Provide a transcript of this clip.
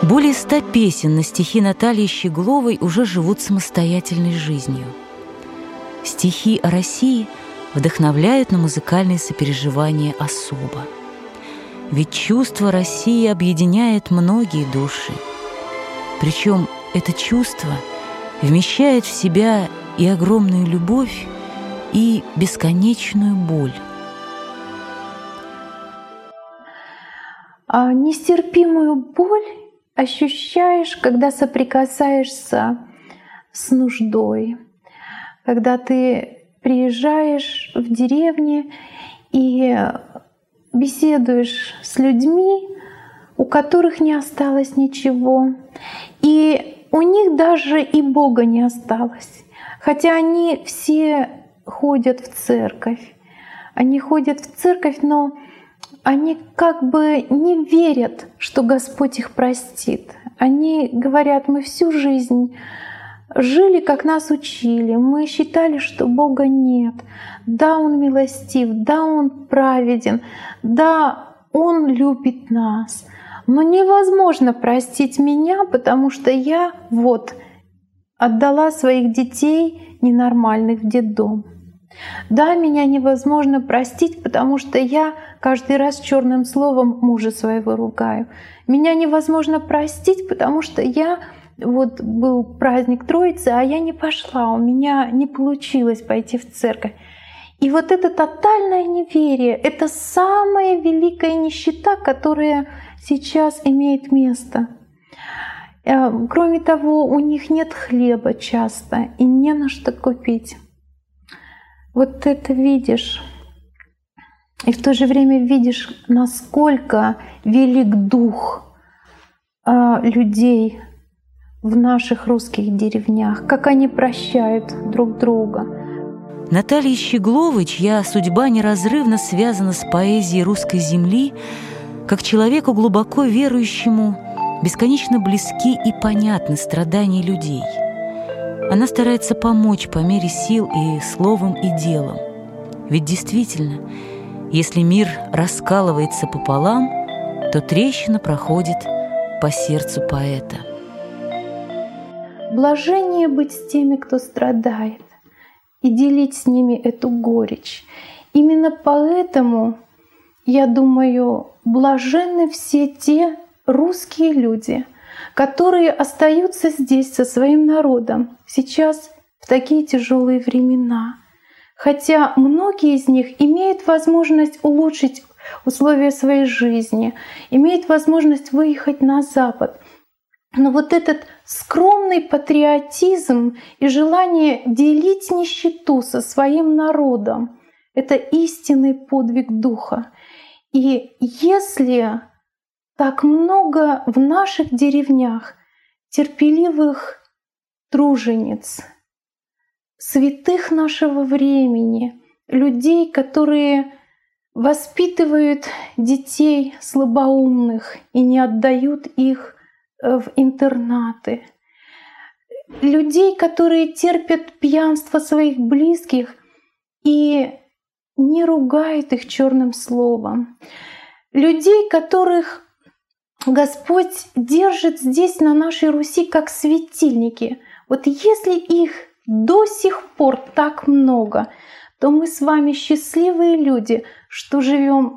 Более 100 песен на стихи Натальи Щегловой уже живут самостоятельной жизнью. Стихи о России вдохновляют на музыкальные сопереживания особо. Ведь чувство России объединяет многие души. Причем это чувство вмещает в себя и огромную любовь, и бесконечную боль. Нестерпимую боль ощущаешь, когда соприкасаешься с нуждой, когда ты приезжаешь в деревню и беседуешь с людьми, у которых не осталось ничего, и у них даже и Бога не осталось, хотя они все ходят в церковь. Они ходят в церковь, но они как бы не верят, что Господь их простит. Они говорят: мы всю жизнь жили, как нас учили. Мы считали, что Бога нет. Да, Он милостив, да, Он праведен, да, Он любит нас. Но невозможно простить меня, потому что я отдала своих детей ненормальных в детдом. Да, меня невозможно простить, потому что я каждый раз черным словом мужа своего ругаю. Меня невозможно простить, потому что был праздник Троицы, а я не пошла, у меня не получилось пойти в церковь. И это тотальное неверие, это самая великая нищета, которая сейчас имеет место. Кроме того, у них нет хлеба часто и не на что купить. Это видишь. И в то же время видишь, насколько велик дух людей в наших русских деревнях, как они прощают друг друга. Наталье Щегловой, чья судьба неразрывно связана с поэзией русской земли, как человеку глубоко верующему, бесконечно близки и понятны страдания людей. Она старается помочь по мере сил и словом, и делом. Ведь действительно, если мир раскалывается пополам, то трещина проходит по сердцу поэта. Блажение быть с теми, кто страдает, и делить с ними эту горечь. Именно поэтому, я думаю, блаженны все те русские люди, которые остаются здесь со своим народом сейчас в такие тяжелые времена. Хотя многие из них имеют возможность улучшить условия своей жизни, имеют возможность выехать на Запад. Но этот скромный патриотизм и желание делить нищету со своим народом — это истинный подвиг духа. И если так много в наших деревнях терпеливых тружениц, святых нашего времени, людей, которые воспитывают детей слабоумных и не отдают их в интернаты, людей, которые терпят пьянство своих близких и не ругают их черным словом, людей, которых Господь держит здесь, на нашей Руси, как светильники. Если их до сих пор так много, то мы с вами счастливые люди, что живем